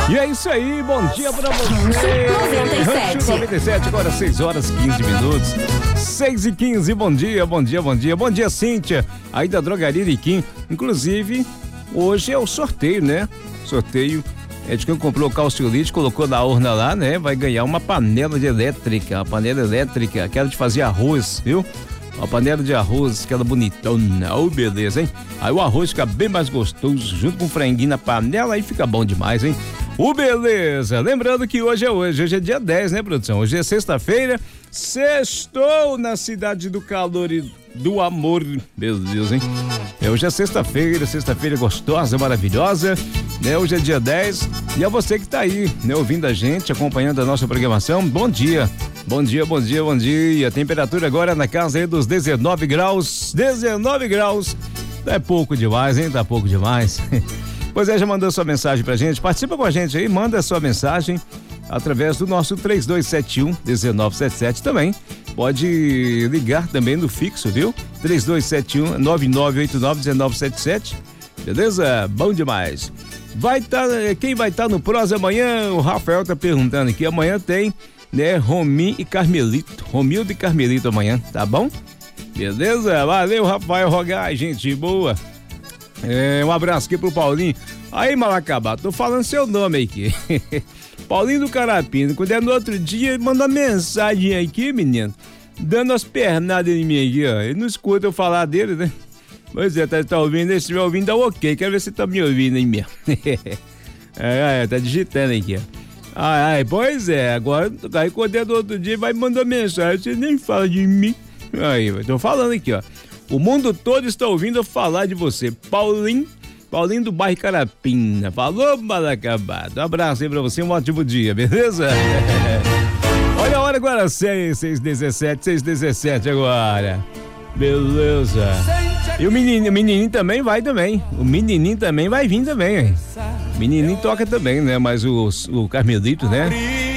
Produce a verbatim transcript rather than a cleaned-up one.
E é isso aí, bom dia pra você. noventa e sete. noventa e sete, agora seis horas e quinze minutos. seis e quinze, bom dia, bom dia, bom dia. Bom dia, Cíntia, aí da Drogaria Iriquim. Inclusive, hoje é o sorteio, né? Sorteio é de quem comprou o calciolite, colocou na urna lá, né? Vai ganhar uma panela de elétrica, uma panela elétrica, aquela de fazer arroz, viu? Uma panela de arroz, aquela bonitona, oh, beleza, hein? Aí o arroz fica bem mais gostoso, junto com o franguinho na panela, aí fica bom demais, hein? O uh, beleza! Lembrando que hoje é hoje, hoje é dia dez, né, produção? Hoje é sexta-feira, sextou na cidade do calor e do amor, meu Deus, hein? É, hoje é sexta-feira, sexta-feira gostosa, maravilhosa, né? Hoje é dia dez e é você que tá aí, né, ouvindo a gente, acompanhando a nossa programação, bom dia! Bom dia, bom dia, bom dia. Temperatura agora na casa aí dos dezenove graus. dezenove graus. Tá pouco demais, hein? Tá pouco demais. Pois é, já mandou sua mensagem pra gente. Participa com a gente aí, manda sua mensagem através do nosso três dois sete um, um nove sete sete também. Pode ligar também no fixo, viu? três dois sete um, nove nove oito nove, um nove sete sete. Beleza? Bom demais. Vai tá, quem vai estar tá no Prosa amanhã? O Rafael tá perguntando aqui. Amanhã tem, né, Rominho e Carmelito, Romildo e Carmelito amanhã, tá bom? Beleza? Valeu, Rafael Rogai, gente boa. É, um abraço aqui pro Paulinho. Aí, Malacabá, tô falando seu nome aqui. Paulinho do Carapina, quando é no outro dia, manda mensagem aqui, menino, dando as pernadas em mim aqui, ó. Ele não escuta eu falar dele, né? Pois é, tá, tá ouvindo, se estiver ouvindo, dá um ok, quero ver se tá me ouvindo aí mesmo. é, é, tá digitando aqui, ó. Ai, ai, pois é, agora, aí quando é do outro dia, vai mandar mensagem, você nem fala de mim. Aí, eu tô falando aqui, ó. O mundo todo está ouvindo eu falar de você. Paulinho, Paulinho do bairro Carapina. Falou, Malacabado. Um abraço aí pra você, um ótimo dia, beleza? Olha a hora agora, seis, seis, dezessete, seis, dezessete agora. Beleza. E o menininho, o menininho também vai também. O menininho também vai vir também, hein? O menininho toca também, né? Mas o, o Carmelito, né?